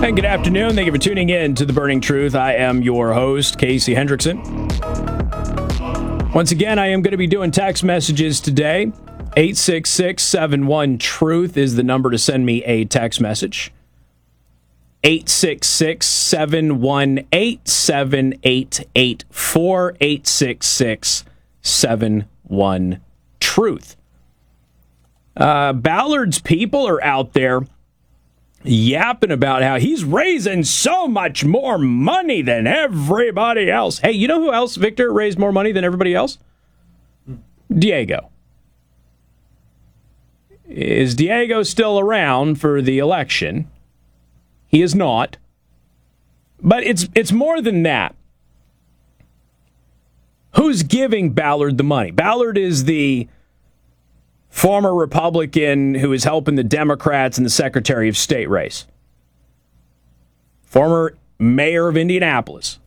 Hey, good afternoon. Thank you for tuning in to The Burning Truth. I am your host, Casey Hendrickson. Once again, I am going to be doing text messages today. 866-71-TRUTH is the number to send me a text message. 866-718-7884. 866-71-TRUTH. Ballard's people are out there yapping about how he's raising so much more money than everybody else. Hey, you know who else, Victor, raised more money than everybody else? Diego. Is Diego still around for the election? He is not. But it's more than that. Who's giving Ballard the money? Ballard is the former Republican who is helping the Democrats in the Secretary of State race. Former mayor of Indianapolis.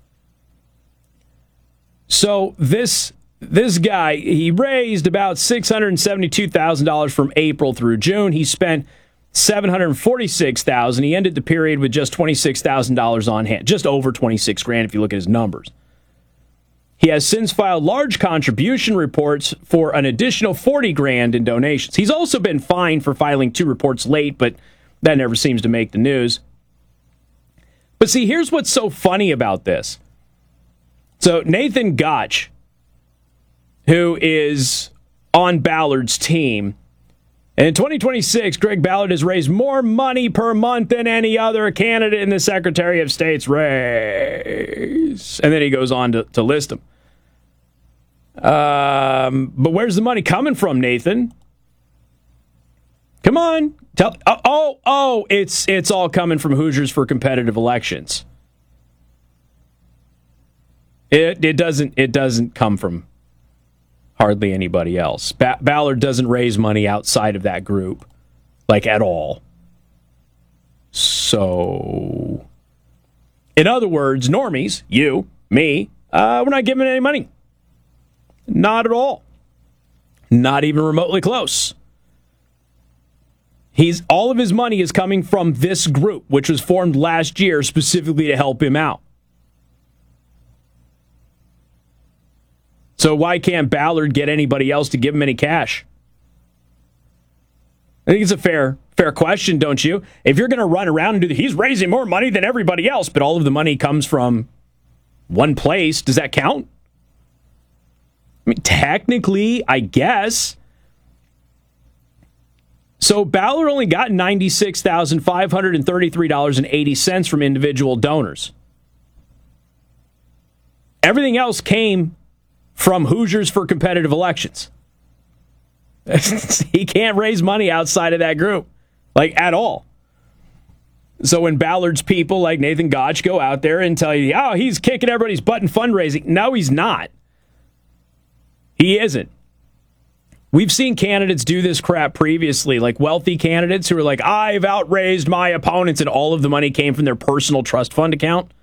So this guy, he raised about $672,000 from April through June. He spent $746,000. He ended the period with just $26,000 on hand. Just over $26,000 if you look at his numbers. He has since filed large contribution reports for an additional $40,000 in donations. He's also been fined for filing 2 reports late, but that never seems to make the news. But see, here's what's so funny about this. So Nathan Gotch, who is on Ballard's team, and in 2026, Greg Ballard has raised more money per month than any other candidate in the Secretary of State's race. And then he goes on to list them. But where's the money coming from, Nathan? Come on. It's all coming from Hoosiers for Competitive Elections. It doesn't come from hardly anybody else. Ballard doesn't raise money outside of that group, like at all. So, in other words, normies, you, me, we're not giving any money. Not at all. Not even remotely close. All of his money is coming from this group, which was formed last year specifically to help him out. So why can't Ballard get anybody else to give him any cash? I think it's a fair question, don't you? If you're going to run around and he's raising more money than everybody else, but all of the money comes from one place, does that count? I mean, technically, I guess. So Ballard only got $96,533.80 from individual donors. Everything else came from Hoosiers for Competitive Elections. He can't raise money outside of that group, like at all. So when Ballard's people like Nathan Gotch go out there and tell you, oh, he's kicking everybody's butt in fundraising. No, he's not. He isn't. We've seen candidates do this crap previously, like wealthy candidates who are like, I've outraised my opponents, and all of the money came from their personal trust fund account.